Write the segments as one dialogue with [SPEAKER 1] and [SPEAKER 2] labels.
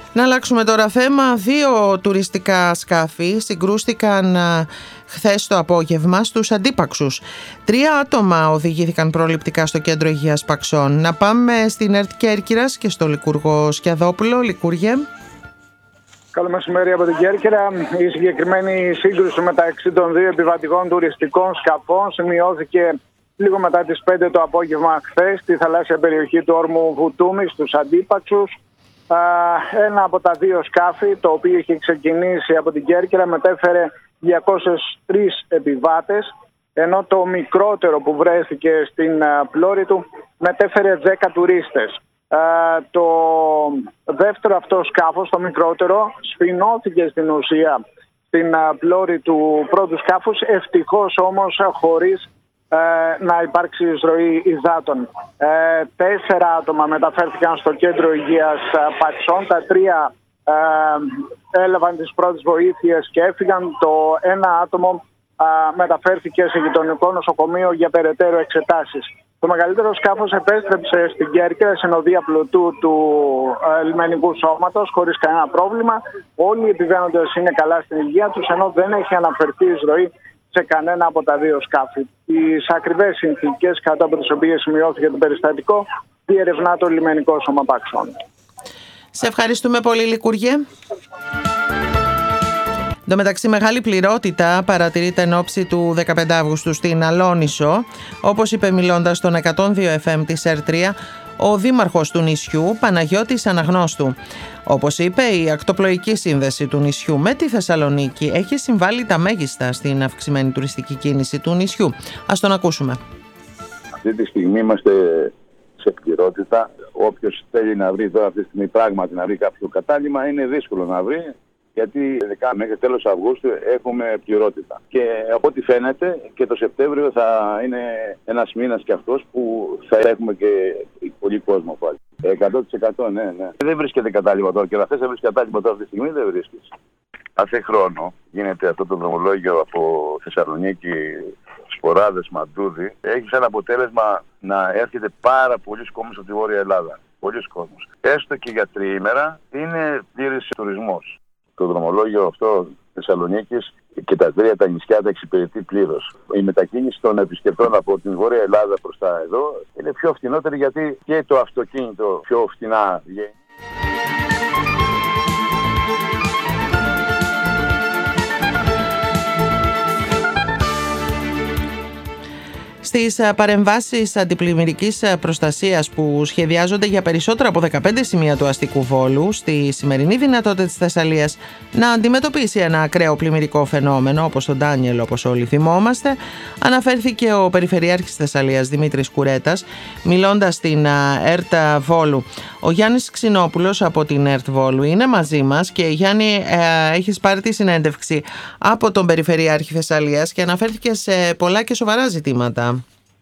[SPEAKER 1] Να αλλάξουμε τώρα θέμα. 2 τουριστικά σκάφη συγκρούστηκαν χθες το απόγευμα στους Αντίπαξους. 3 άτομα οδηγήθηκαν προληπτικά στο κέντρο υγείας Παξών. Να πάμε στην ΕΡΤ Κέρκυρας και στο Λικούργο Σκιαδόπουλο. Λικούργε.
[SPEAKER 2] Καλό μεσημέρι από την Κέρκυρα. Η συγκεκριμένη σύγκρουση μεταξύ των 2 επιβατικών τουριστικών σκαφών σημειώθηκε λίγο μετά τις 5 το απόγευμα χθες στη θαλάσσια περιοχή του όρμου Βουτούμη στους Αντίπαξους. Ένα από τα 2 σκάφη, το οποίο είχε ξεκινήσει από την Κέρκυρα, μετέφερε 203 επιβάτες, ενώ το μικρότερο που βρέθηκε στην πλώρη του μετέφερε 10 τουρίστες. Το δεύτερο αυτό σκάφος, το μικρότερο, σφινώθηκε στην ουσία στην πλώρη του πρώτου σκάφους, ευτυχώς όμως χωρίς να υπάρξει εισρωή υδάτων. 4 άτομα μεταφέρθηκαν στο κέντρο υγείας Παξών, τα 3 έλαβαν τις πρώτες βοήθειες και έφυγαν. Το 1 άτομο μεταφέρθηκε σε γειτονικό νοσοκομείο για περαιτέρω εξετάσεις. Το μεγαλύτερο σκάφος επέστρεψε στην Κέρκυρα, συνοδεία πλωτού του λιμενικού σώματος, χωρίς κανένα πρόβλημα. Όλοι οι επιβαίνοντες είναι καλά στην υγεία τους, ενώ δεν έχει αναφερθεί εισρωή σε κανένα από τα 2 σκάφη. Τις ακριβές συνθήκες κάτω από τις οποίες σημειώθηκε το περιστατικό διερευνά το λιμενικό σώμα Παξών.
[SPEAKER 1] Σε ευχαριστούμε πολύ, Λικούργε. Εν τω μεταξύ, μεγάλη πληρότητα παρατηρείται εν ώψη του 15 Αύγουστου στην Αλόνισο. Όπως είπε μιλώντας στον 102 FM της ΕΡΤ3 ο δήμαρχος του νησιού, Παναγιώτης Αναγνώστου. Όπως είπε, η ακτοπλοϊκή σύνδεση του νησιού με τη Θεσσαλονίκη έχει συμβάλει τα μέγιστα στην αυξημένη τουριστική κίνηση του νησιού. Ας τον ακούσουμε.
[SPEAKER 3] Αυτή τη στιγμή είμαστε σε πληρότητα. Όποιος θέλει να βρει τώρα αυτή τη στιγμή πράγματι να βρει κάποιο κατάλημα, είναι δύσκολο να βρει. Γιατί ειδικά μέχρι τέλος Αυγούστου έχουμε πληρότητα. Και από ό,τι φαίνεται και το Σεπτέμβριο θα είναι ένας μήνας και αυτός που θα έχουμε και πολύ κόσμο πάλι. 100% ναι. Δεν βρίσκεται κατάλοιπα τώρα και να θες να βρεις κατάλοιπα τώρα αυτή τη στιγμή δεν βρίσκεις. Κάθε χρόνο γίνεται αυτό το δρομολόγιο από Θεσσαλονίκη, Σποράδες, Μαντούδι. Έχει σαν αποτέλεσμα να έρχεται πάρα πολλοί κόσμος από τη Βόρεια Ελλάδα. Πολλοί κόσμος. Έστω και για τριήμερα είναι πλήρης τουρισμός. Το δρομολόγιο αυτό Θεσσαλονίκης και τα 3 τα νησιά τα εξυπηρετεί πλήρως. Η μετακίνηση των επισκεπτών από την Βόρεια Ελλάδα προς τα εδώ είναι πιο φθηνότερη γιατί και το αυτοκίνητο πιο φθηνά βγαίνει.
[SPEAKER 1] Στις παρεμβάσεις αντιπλημμυρικής προστασίας που σχεδιάζονται για περισσότερα από 15 σημεία του αστικού Βόλου, στη σημερινή δυνατότητα της Θεσσαλίας να αντιμετωπίσει ένα ακραίο πλημμυρικό φαινόμενο όπως τον Ντάνιελ, όπως όλοι θυμόμαστε, αναφέρθηκε ο Περιφερειάρχης Θεσσαλίας Δημήτρης Κουρέτας, μιλώντας στην ΕΡΤ Βόλου. Ο Γιάννης Ξινόπουλος από την ΕΡΤ Βόλου είναι μαζί μας και Γιάννη, έχεις πάρει τη συνέντευξη από τον Περιφερειάρχη Θεσσαλίας και αναφέρθηκε σε πολλά και σοβαρά ζητήματα.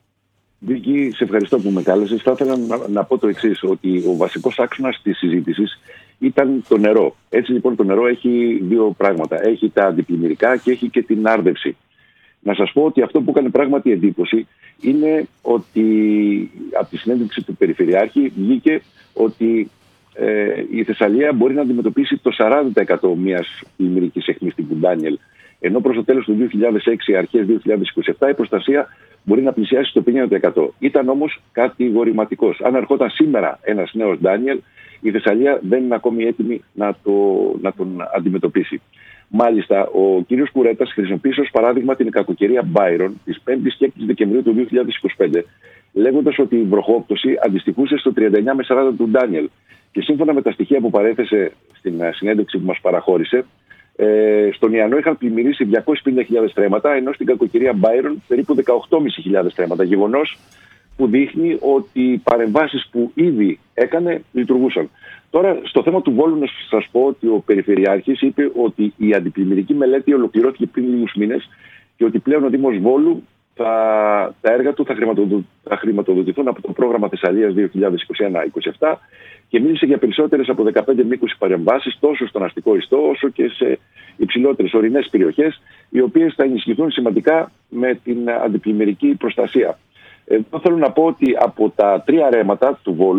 [SPEAKER 4] Βίκη, σε ευχαριστώ που με κάλεσες. Θα ήθελα να πω το εξής, ότι ο βασικός άξονας της συζήτησης ήταν το νερό. Έτσι λοιπόν το νερό έχει 2 πράγματα. Έχει τα αντιπλημμυρικά και έχει και την άρδευση. Να σας πω ότι αυτό που έκανε πράγματι εντύπωση είναι ότι από τη συνέντευξη του Περιφερειάρχη βγήκε ότι η Θεσσαλία μπορεί να αντιμετωπίσει το 40% μιας πλημμυρικής αιχμής τύπου Ντάνιελ. Ενώ προς το τέλος του 2006, αρχές 2027, η προστασία μπορεί να πλησιάσει στο 50%. Ήταν όμως κατηγορηματικός. Αν ερχόταν σήμερα ένας νέος Ντάνιελ, η Θεσσαλία δεν είναι ακόμη έτοιμη να τον αντιμετωπίσει. Μάλιστα, ο κ. Κουρέτας χρησιμοποίησε ως παράδειγμα την κακοκαιρία Byron της 5ης και 6ης Δεκεμβρίου του 2025, λέγοντας ότι η βροχόπτωση αντιστοιχούσε στο 39 με 40 του Ντάνιελ. Και σύμφωνα με τα στοιχεία που παρέθεσε στην συνέντευξη που μας παραχώρησε, στον Ιαννό είχαν πλημμυρίσει 250.000 στρέμματα, ενώ στην κακοκαιρία Byron περίπου 18.500 στρέμματα. Γεγονός που δείχνει ότι οι παρεμβάσεις που ήδη έκανε λειτουργούσαν. Τώρα, στο θέμα του Βόλου, να σας πω ότι ο Περιφερειάρχης είπε ότι η αντιπλημμυρική μελέτη ολοκληρώθηκε πριν λίγους μήνες και ότι πλέον ο Δήμος Βόλου τα έργα του θα χρηματοδοτηθούν από το πρόγραμμα Θεσσαλίας 2021-2027 και μίλησε για περισσότερες από 15 με 20 παρεμβάσεις τόσο στον αστικό ιστό όσο και σε υψηλότερες ορεινές περιοχές, οι οποίες θα ενισχυθούν σημαντικά με την αντιπλημμυρική προστασία. Εδώ θέλω να πω ότι από τα 3 ρέματα του Βόλου,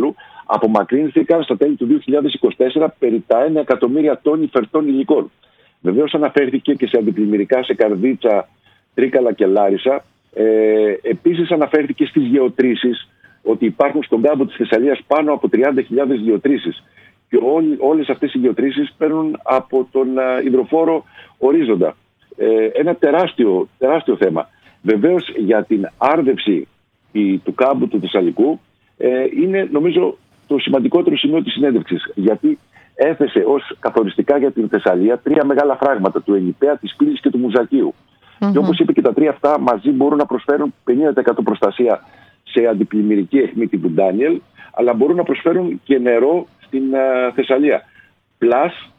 [SPEAKER 4] απομακρύνθηκαν στα τέλη του 2024 περί τα 1 εκατομμύρια τόνοι φερτών υλικών. Βεβαίως αναφέρθηκε και σε αντιπλημμυρικά σε Καρδίτσα, Τρίκαλα και Λάρισα. Επίσης αναφέρθηκε στις γεωτρήσεις, ότι υπάρχουν στον κάμπο της Θεσσαλίας πάνω από 30.000 γεωτρήσεις. Και όλες αυτές οι γεωτρήσεις παίρνουν από τον υδροφόρο ορίζοντα. Ένα τεράστιο θέμα. Βεβαίως για την άρδευση του κάμπου του Θεσσαλικού είναι νομίζω το σημαντικότερο σημείο της συνέντευξης. Γιατί έθεσε ως καθοριστικά για την Θεσσαλία 3 μεγάλα φράγματα, του Ενιπέα, της Πύλης και του Μουζακίου. Και όπως είπε και τα 3 αυτά μαζί μπορούν να προσφέρουν 50% προστασία σε αντιπλημμυρική αιχμή τύπου Ντάνιελ, αλλά μπορούν να προσφέρουν και νερό στην Θεσσαλία. Πλάς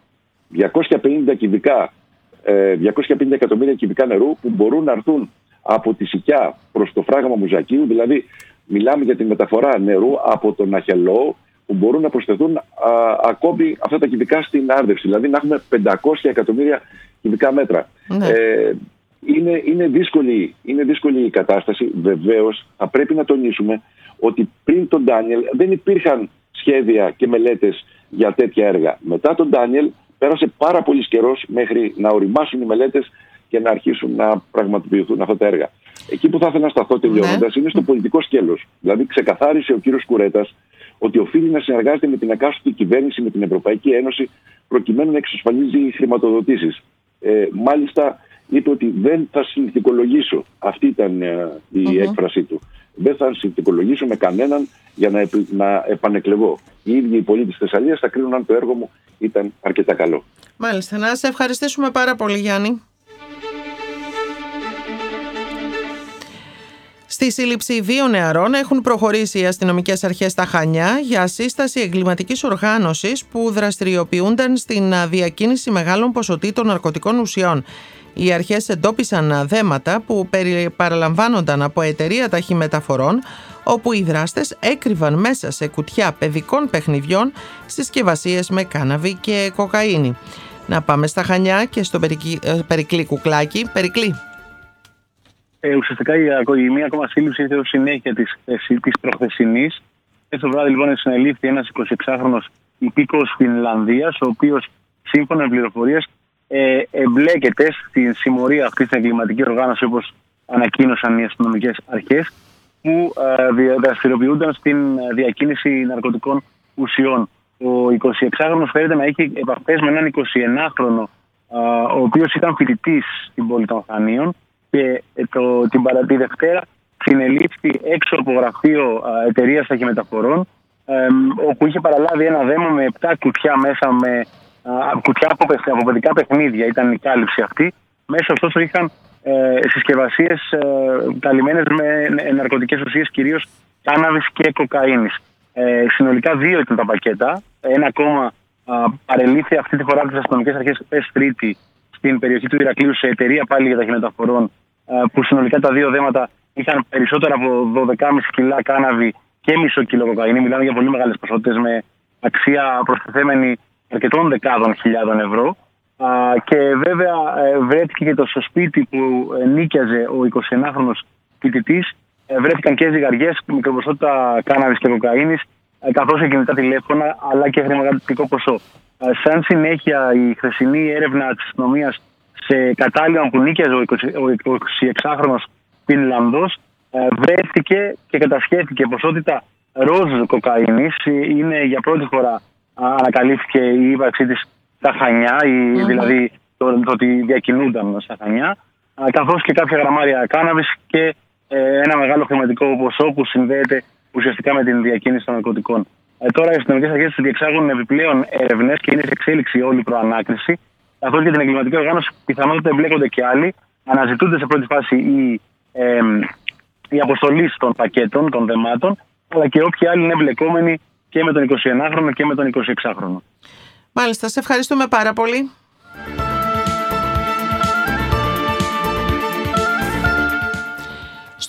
[SPEAKER 4] 250 εκατομμύρια κυβικά νερού που μπορούν να έρθουν από τη Σικιά προς το φράγμα Μουζακίου, δηλαδή μιλάμε για τη μεταφορά νερού από τον Αχελό, που μπορούν να προσθεθούν ακόμη αυτά τα κυβικά στην άρδευση, δηλαδή να έχουμε 500 εκατομμύρια κυβικά μέτρα. Είναι δύσκολη η κατάσταση. Βεβαίως θα πρέπει να τονίσουμε ότι πριν τον Ντάνιελ δεν υπήρχαν σχέδια και μελέτες για τέτοια έργα. Μετά τον Ντάνιελ πέρασε πάρα πολύ καιρός μέχρι να οριμάσουν οι μελέτες και να αρχίσουν να πραγματοποιηθούν αυτά τα έργα. Εκεί που θα ήθελα να σταθώ τελειώνοντας είναι στο πολιτικό σκέλος. Δηλαδή ξεκαθάρισε ο κύριος Κουρέτας ότι οφείλει να συνεργάζεται με την εκάστοτε κυβέρνηση, με την Ευρωπαϊκή Ένωση, προκειμένου να εξασφαλίζει χρηματοδοτήσεις. Μάλιστα είπε ότι δεν θα συνθηκολογήσω. Αυτή ήταν η έκφρασή του. Δεν θα συνθηκολογήσω με κανέναν για να επανεκλεγώ. Οι ίδιοι οι πολίτες της Θεσσαλίας θα κρίνουν αν το έργο μου ήταν αρκετά καλό.
[SPEAKER 1] Μάλιστα. Να σε ευχαριστήσουμε πάρα πολύ, Γιάννη. Στη σύλληψη 2 νεαρών έχουν προχωρήσει οι αστυνομικές αρχές στα Χανιά για σύσταση εγκληματικής οργάνωσης που δραστηριοποιούνταν στην διακίνηση μεγάλων ποσοτήτων ναρκωτικών ουσιών. Οι αρχές εντόπισαν δέματα που παραλαμβάνονταν από εταιρεία ταχυμεταφορών, όπου οι δράστες έκρυβαν μέσα σε κουτιά παιδικών παιχνιδιών συσκευασίες με κάναβη και κοκαίνη. Να πάμε στα Χανιά και στο Περικλή Κουκλάκη. Περικλή.
[SPEAKER 5] Ουσιαστικά η μία ακόμα σύλληψη ήρθε ως συνέχεια της προχθεσινής. Το βράδυ λοιπόν συνελήφθη ένας 26χρονος υπήκοος Φινλανδίας, ο οποίος σύμφωνα με πληροφορίες εμπλέκεται στην συμμορία αυτή στην εγκληματική οργάνωση, όπως ανακοίνωσαν οι αστυνομικές αρχές, που δραστηριοποιούνταν στην διακίνηση ναρκωτικών ουσιών. Ο 26χρονος φαίνεται να έχει επαφές με έναν 21χρονο, ο οποίος ήταν φοιτητής στην πόλη των Χανίων, και τη Δευτέρα συνελήφθη έξω από γραφείο εταιρείας ταχυμεταφορών, όπου είχε παραλάβει ένα δέμα με 7 κουτιά μέσα, με κουτιά από παιδικά παιχνίδια. Ήταν η κάλυψη αυτή. Μέσα ωστόσο είχαν συσκευασίες καλυμμένες με ναρκωτικές ουσίες, κυρίως κάναβης και κοκαίνης. Συνολικά 2 ήταν τα πακέτα. Ένα ακόμα παρελήφθη αυτή τη φορά από τις αστυνομικές αρχές χθες Τρίτη στην περιοχή του Ηρακλείου σε εταιρεία πάλι για ταχυμεταφορών, που συνολικά τα 2 δέματα είχαν περισσότερα από 12,5 κιλά κάναβη και μισό κιλό κοκαίνη. Μιλάμε για πολύ μεγάλες ποσότητες με αξία προστιθέμενη αρκετών δεκάδων χιλιάδων ευρώ. Και βέβαια βρέθηκε και στο σπίτι που νίκιαζε ο 21χρονος φοιτητής, βρέθηκαν και ζυγαριές, μικροποσότητα κάναβης και κοκαίνης, καθώς και κινητά τηλέφωνα, αλλά και χρηματικό ποσό. Σαν συνέχεια, η χθεσινή έρευνα της αστυνομίας σε κατάλημα που νίκιαζε ο 26χρονος Φινλανδός, βρέθηκε και κατασχέθηκε ποσότητα ροζ κοκαίνης. Είναι για πρώτη φορά ανακαλύφθηκε η ύπαρξή της στα Χανιά, δηλαδή το ότι διακινούνταν στα Χανιά, καθώς και κάποια γραμμάρια κάναβης και ένα μεγάλο χρηματικό ποσό που συνδέεται ουσιαστικά με την διακίνηση των ναρκωτικών. Τώρα οι αστυνομικές αρχές διεξάγουν επιπλέον έρευνες και είναι σε εξέλιξη όλη η προανάκριση, καθώς για την εγκληματική οργάνωση πιθανότητα εμπλέκονται και άλλοι. Αναζητούνται σε πρώτη φάση η αποστολή των πακέτων, των δεμάτων, αλλά και όποιοι άλλοι είναι εμπλεκόμενοι και με τον 21χρονο και με τον 26χρονο.
[SPEAKER 1] Μάλιστα, σε ευχαριστούμε πάρα πολύ.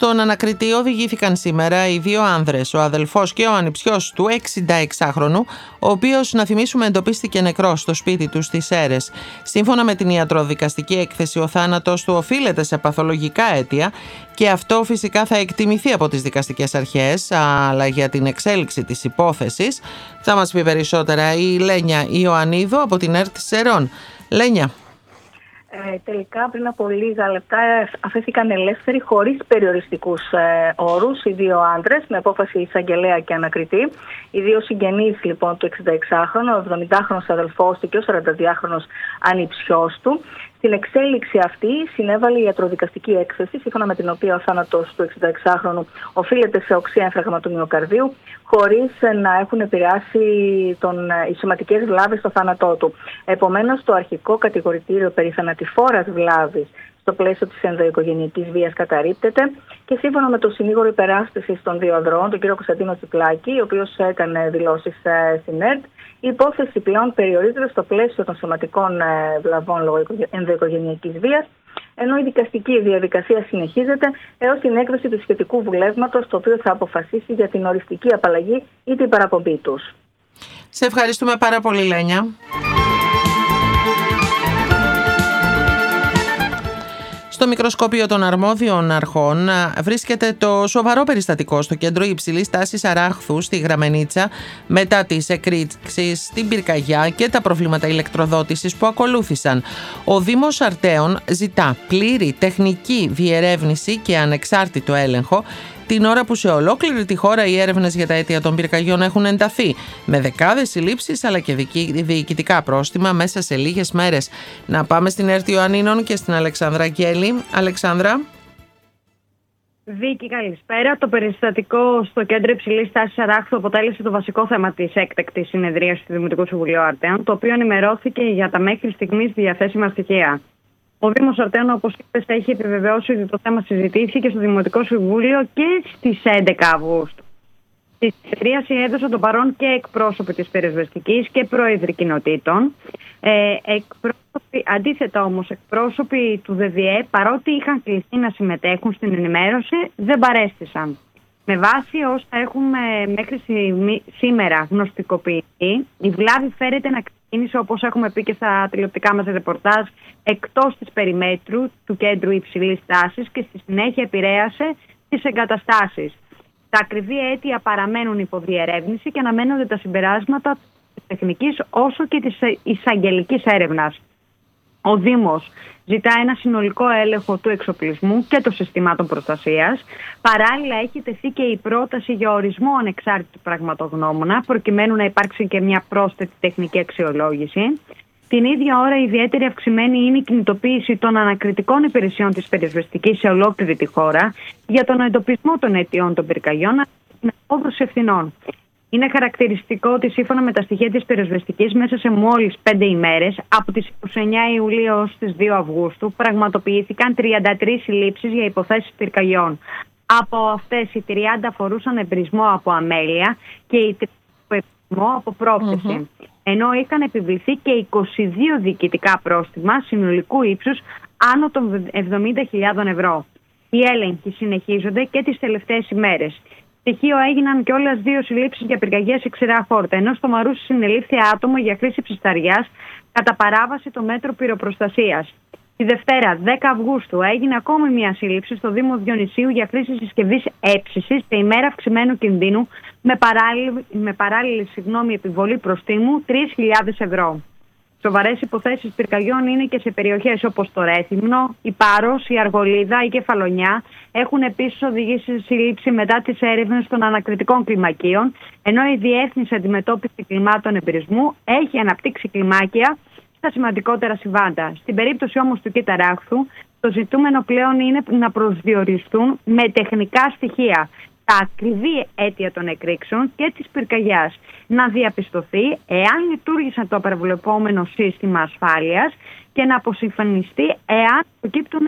[SPEAKER 1] Στον ανακριτή οδηγήθηκαν σήμερα οι δύο άνδρες, ο αδελφός και ο ανιψιός του 66χρονου, ο οποίος, να θυμίσουμε, εντοπίστηκε νεκρός στο σπίτι του στις Σέρρες. Σύμφωνα με την ιατροδικαστική έκθεση, ο θάνατος του οφείλεται σε παθολογικά αίτια και αυτό φυσικά θα εκτιμηθεί από τις δικαστικές αρχές, αλλά για την εξέλιξη της υπόθεσης θα μας πει περισσότερα η Λένια Ιωαννίδου από την ΕΡΤ Σερών. Λένια.
[SPEAKER 6] Τελικά πριν από λίγα λεπτά αφέθηκαν ελεύθεροι χωρίς περιοριστικούς όρους οι δύο άντρες με απόφαση εισαγγελέα και ανακριτή. Οι δύο συγγενείς λοιπόν του 66χρονου, ο 70χρονος αδελφός του και ο 42χρονος ανιψιός του. Στην εξέλιξη αυτή συνέβαλε η ιατροδικαστική έκθεση, σύμφωνα με την οποία ο θάνατος του 66χρονου οφείλεται σε οξύ έμφραγμα του μυοκαρδίου, χωρίς να έχουν επηρεάσει οι σωματικές βλάβες στο θάνατό του. Επομένως, το αρχικό κατηγορητήριο περί θανατηφόρας βλάβης στο πλαίσιο της ενδοοικογενειακής βίας καταρρίπτεται και σύμφωνα με το συνήγορο υπεράσπισης των δύο ανδρών, τον κύριο Κωνσταντίνο Τσιπλάκη, ο οποίος έκανε δηλώσεις στην ΕΡΤ, η υπόθεση πλέον περιορίζεται στο πλαίσιο των σωματικών βλαβών λόγω ενδοοικογενειακής βίας, ενώ η δικαστική διαδικασία συνεχίζεται έως την έκδοση του σχετικού βουλεύματος, το οποίο θα αποφασίσει για την οριστική απαλλαγή ή την παραπομπή τους.
[SPEAKER 1] Σε ευχαριστούμε πάρα πολύ, Λένια. Στο μικροσκόπιο των αρμόδιων αρχών βρίσκεται το σοβαρό περιστατικό στο κέντρο υψηλής τάσης Αράχθου στη Γραμμενίτσα μετά τις εκρήξεις στην πυρκαγιά και τα προβλήματα ηλεκτροδότησης που ακολούθησαν. Ο Δήμος Αρτέων ζητά πλήρη τεχνική διερεύνηση και ανεξάρτητο έλεγχο την ώρα που σε ολόκληρη τη χώρα οι έρευνες για τα αίτια των πυρκαγιών έχουν ενταθεί, με δεκάδες συλλήψεις αλλά και διοικητικά πρόστιμα μέσα σε λίγες μέρες. Να πάμε στην ΕΡΤ Ιωαννίνων και στην Αλεξάνδρα Γκέλη. Αλεξάνδρα.
[SPEAKER 7] Βίκη, καλησπέρα. Το περιστατικό στο κέντρο υψηλής τάσης Αράχθου αποτέλεσε το βασικό θέμα της έκτακτης συνεδρίας του Δημοτικού Συμβουλίου Αρτέων, το οποίο ενημερώθηκε για τα μέχρι στιγμής διαθέσιμα στοιχεία. Ο Δήμος Αρτέων, όπως είπες, έχει επιβεβαιώσει ότι το θέμα συζητήθηκε στο Δημοτικό Συμβούλιο και στις 11 Αυγούστου. Στη συνεδρίαση έδωσαν το παρόν και εκπρόσωποι της πυροσβεστικής και πρόεδροι κοινοτήτων. Αντίθετα όμως, εκπρόσωποι του ΔΔΕ, παρότι είχαν κληθεί να συμμετέχουν στην ενημέρωση, δεν παρέστησαν. Με βάση όσα έχουμε μέχρι σήμερα γνωστικοποιηθεί, η βλάβη φέρεται να ξεκίνησε, όπως έχουμε πει και στα τηλεοπτικά μας ρεπορτάζ, εκτός της περιμέτρου του κέντρου υψηλής τάσης και στη συνέχεια επηρέασε τις εγκαταστάσεις. Τα ακριβή αίτια παραμένουν υπό διερεύνηση και αναμένονται τα συμπεράσματα της τεχνικής όσο και της εισαγγελικής έρευνας. Ο Δήμος ζητά ένα συνολικό έλεγχο του εξοπλισμού και των συστημάτων προστασίας. Παράλληλα, έχει τεθεί και η πρόταση για ορισμό ανεξάρτητου πραγματογνώμονα, προκειμένου να υπάρξει και μια πρόσθετη τεχνική αξιολόγηση. Την ίδια ώρα, ιδιαίτερη αυξημένη είναι η κινητοποίηση των ανακριτικών υπηρεσιών της πυροσβεστικής σε ολόκληρη τη χώρα για τον εντοπισμό των αιτιών των πυρκαγιών και την απόδοση ευθυνών. Είναι χαρακτηριστικό ότι σύμφωνα με τα στοιχεία της πυροσβεστικής, μέσα σε μόλις 5 ημέρες, από τις 29 Ιουλίου ως τις 2 Αυγούστου, πραγματοποιήθηκαν 33 συλλήψεις για υποθέσεις πυρκαγιών. Από αυτές οι 30 αφορούσαν εμπρισμό από αμέλεια και οι 3 εμπρισμό από πρόθεση. Ενώ είχαν επιβληθεί και 22 διοικητικά πρόστιμα συνολικού ύψους άνω των 70.000 ευρώ. Οι έλεγχοι συνεχίζονται και τις τελευταίες ημέρες. Στοιχείο έγιναν κιόλας 2 συλλήψεις για πυρκαγιές σε ξηρά χόρτα, ενώ στο Μαρούσι συνελήφθη άτομο για χρήση ψισταριάς κατά παράβαση το μέτρο πυροπροστασίας. Τη Δευτέρα, 10 Αυγούστου, έγινε ακόμη μια σύλληψη στο Δήμο Διονυσίου για χρήση συσκευής έψησης σε ημέρα αυξημένου κινδύνου με παράλληλη επιβολή προστίμου 3.000 ευρώ. Σοβαρές υποθέσεις πυρκαγιών είναι και σε περιοχές όπως το Ρέθυμνο, η Πάρος, η Αργολίδα, η Κεφαλονιά. Έχουν επίσης οδηγήσει σε σύλληψη μετά τις έρευνες των ανακριτικών κλιμακίων, ενώ η Διεύθυνση Αντιμετώπισης Κλιμάτων Εμπειρισμού έχει αναπτύξει κλιμάκια στα σημαντικότερα συμβάντα. Στην περίπτωση όμως του Κ. Αράχθου, το ζητούμενο πλέον είναι να προσδιοριστούν με τεχνικά στοιχεία τα ακριβή αίτια των εκρήξεων και της πυρκαγιάς, να διαπιστωθεί εάν λειτουργήσαν το προβλεπόμενο σύστημα ασφάλειας και να αποσυμφωνιστεί εάν προκύπτουν.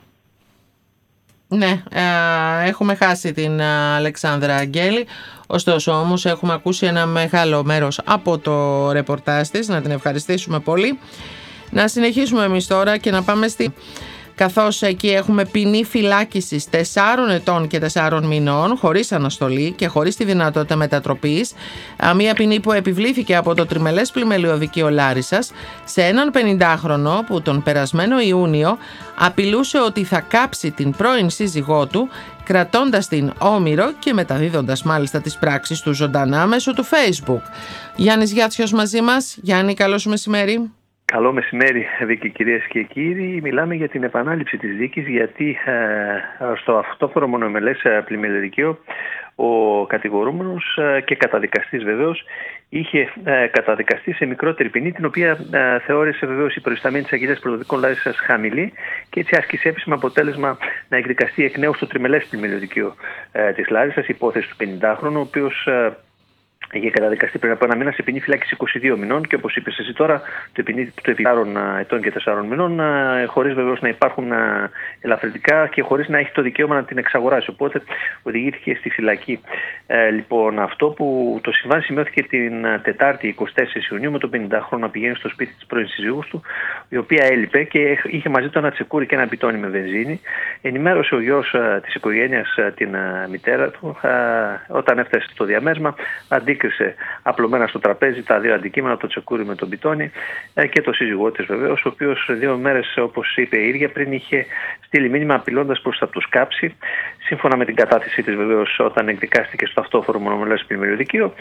[SPEAKER 1] Ναι, έχουμε χάσει την Αλεξάνδρα Αγγέλη, ωστόσο όμως έχουμε ακούσει ένα μεγάλο μέρος από το ρεπορτάζ της, να την ευχαριστήσουμε πολύ. Να συνεχίσουμε εμείς τώρα και να πάμε στη καθώς εκεί έχουμε ποινή φυλάκισης 4 ετών και 4 μηνών χωρίς αναστολή και χωρίς τη δυνατότητα μετατροπής, μια ποινή που επιβλήθηκε από το Τριμελές Πλημελιωδικείο Λάρισσας σε έναν 50χρονο που τον περασμένο Ιούνιο απειλούσε ότι θα κάψει την πρώην σύζυγό του, κρατώντας την όμηρο και μεταδίδοντας μάλιστα τις πράξεις του ζωντανά μέσω του Facebook. Γιάννης Γιάτσιος μαζί μας. Γιάννη, καλό σου μεσημέρι.
[SPEAKER 8] Καλό μεσημέρι, Βίκη, κυρίες και κύριοι. Μιλάμε για την επανάληψη της δίκης, γιατί στο αυτόφορο μονομελές πλημελιωδικείο ο κατηγορούμενος και καταδικαστής βεβαίως είχε καταδικαστεί σε μικρότερη ποινή, την οποία θεώρησε βεβαίως η προϊσταμένη της Αγγελίας Πρωτοδικών Λάρισσας χαμηλή, και έτσι άσκησε επίσημα αποτέλεσμα να εκδικαστεί εκ νέου στο Τριμελές Πλημελιωδικείο της Λάρισσας, υπόθεση του 50χρονου, ο οποίος είχε καταδικαστεί πριν από ένα μήνα σε ποινή φυλάκιση 22 μηνών και, όπως είπες εσύ τώρα, το επί 4 ετών και 4 μηνών, χωρίς βεβαίως να υπάρχουν ελαφρυντικά και χωρίς να έχει το δικαίωμα να την εξαγοράσει. Οπότε οδηγήθηκε στη φυλακή. Λοιπόν, αυτό που το συμβάν σημειώθηκε την Τετάρτη 24 Ιουνίου με τον 50χρονο να πηγαίνει στο σπίτι της πρώην σύζυγούς του, η οποία έλειπε και είχε μαζί του ένα τσεκούρι και ένα μπιτόνι με βενζίνη. Ενημέρωσε ο γιος της οικογένειας την μητέρα του. Όταν έφτασε στο διαμέσμα, αντίκρισε απλωμένα στο τραπέζι τα δύο αντικείμενα, το τσεκούρι με τον μπιτόνι και το σύζυγό της βεβαίως, ο οποίος 2 μέρες, όπως είπε η ίδια, πριν είχε στείλει μήνυμα απειλώντας πως θα τους κάψει. Σύμφωνα με την κατάθεσή της βεβαίως, όταν εκδικάστηκε στο αυτόφορο μονομελές πλημελιωδικείο,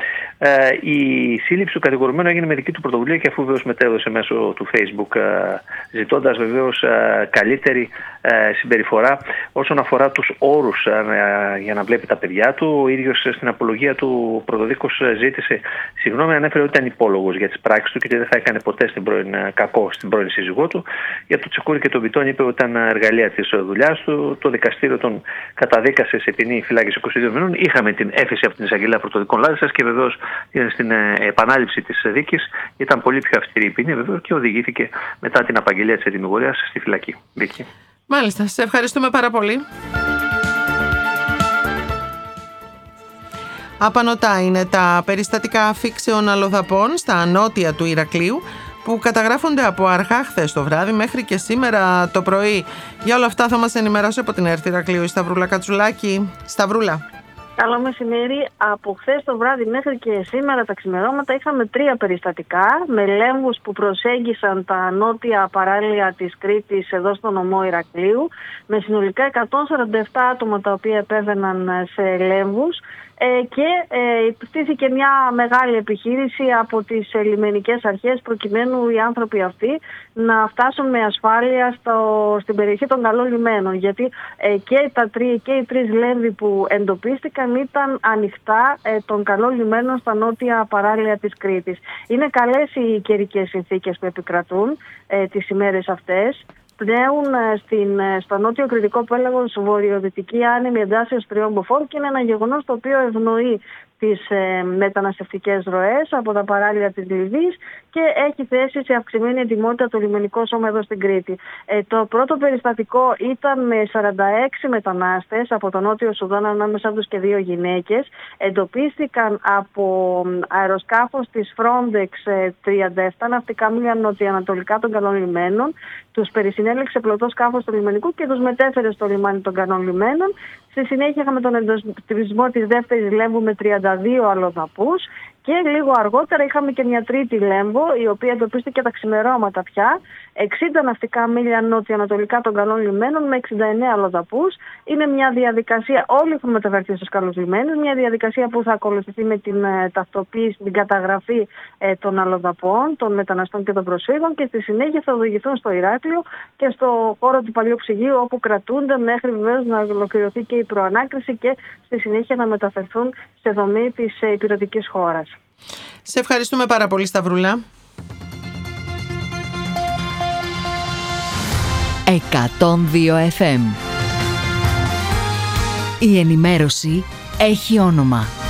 [SPEAKER 8] η σύλληψη του κατηγορουμένου έγινε με δική του πρωτοβουλία και αφού βεβαίως μετέδωσε μέσω του Facebook, ζητώντας βεβαίως καλύτερη συμπεριφορά όσον αφορά τους όρους για να βλέπει τα παιδιά του. Ο ίδιος στην απολογία του πρωτοδίκος ζήτησε συγγνώμη, ανέφερε ότι ήταν υπόλογος για τις πράξεις του και ότι δεν θα έκανε ποτέ κακό στην πρώην σύζυγό του. Για το τσεκούρι και τον μπιτόνι είπε ότι ήταν εργαλεία της δουλειάς του. Το δικαστήριο τον καταδίκασε σε ποινή φυλάκιση 22 μηνών. Είχαμε την έφεση από την Εισαγγελέα Πρωτοδικών Λάρισσας και βεβαίως στην επανάληψη της δίκης ήταν πολύ πιο αυστηρή η ποινή βεβαίως και οδηγήθηκε μετά την απαγγελία της ετυμηγορίας στη φυλακή. Βίκη.
[SPEAKER 1] Μάλιστα, σε ευχαριστούμε πάρα πολύ. Απανωτά είναι τα περιστατικά αφήξεων αλλοδαπών στα νότια του Ηρακλείου που καταγράφονται από αργά χθες το βράδυ μέχρι και σήμερα το πρωί. Για όλα αυτά θα μας ενημερώσει από την ΕΡΤ Ηρακλείου η Σταυρούλα Κατσουλάκη. Σταυρούλα.
[SPEAKER 9] Καλό μεσημέρι. Από χθες το βράδυ μέχρι και σήμερα τα ξημερώματα είχαμε 3 περιστατικά με λέμβους που προσέγγισαν τα νότια παράλια της Κρήτης εδώ στο νομό Ηρακλείου, με συνολικά 147 άτομα τα οποία επέβαιναν σε λέμβους και στήθηκε μια μεγάλη επιχείρηση από τις λιμενικές αρχές προκειμένου οι άνθρωποι αυτοί να φτάσουν με ασφάλεια στην περιοχή των καλών λιμένων, γιατί και οι 3 λέμβοι που εντοπίστηκαν ήταν ανοιχτά των καλών λιμένων στα νότια παράλια της Κρήτης. Είναι καλές οι καιρικές συνθήκες που επικρατούν τις ημέρες αυτές. Πνέουν στο νότιο κρητικό πέλαγος βορειοδυτική άνεμη εντάσσεως 3 μποφόρ και είναι ένα γεγονός το οποίο ευνοεί τις μεταναστευτικές ροές από τα παράλια της Λιβύης και έχει θέσει σε αυξημένη ετοιμότητα το λιμενικό σώμα εδώ στην Κρήτη. Το πρώτο περιστατικό ήταν με 46 μετανάστες από το Νότιο Σουδάν, ανάμεσά τους και 2 γυναίκες. Εντοπίστηκαν από αεροσκάφος της Frontex 37 ναυτικά μίλια νοτιοανατολικά των καλών λιμένων. Τους περισυνέλεξε πλωτό σκάφος του λιμενικού και τους μετέφερε στο λιμάνι των καλών λιμένων. Στη συνέχεια είχαμε τον εντοπισμό της δεύτερης λέμβου με 32 αλλοδαπούς και λίγο αργότερα είχαμε και μια τρίτη λέμβο, η οποία εντοπίστηκε τα ξημερώματα πια, 60 ναυτικά μίλια νοτιοανατολικά των καλών λιμένων με 69 αλλοδαπούς. Είναι μια διαδικασία, όλοι έχουν μεταφερθεί στους καλούς λιμένους, μια διαδικασία που θα ακολουθηθεί με την ταυτοποίηση, την καταγραφή των αλλοδαπών, των μεταναστών και των προσφύγων και στη συνέχεια θα οδηγηθούν στο Ηράκλειο και στο χώρο του παλιού ψυγείου, όπου κρατούνται μέχρι βεβαίως να ολοκληρωθεί και η προανάκριση και στη συνέχεια να μεταφερθούν σε δομή της υπηρετικής χώρας.
[SPEAKER 1] Σε ευχαριστούμε πάρα πολύ, Σταυρούλα.
[SPEAKER 10] 102 FM. Η ενημέρωση έχει όνομα.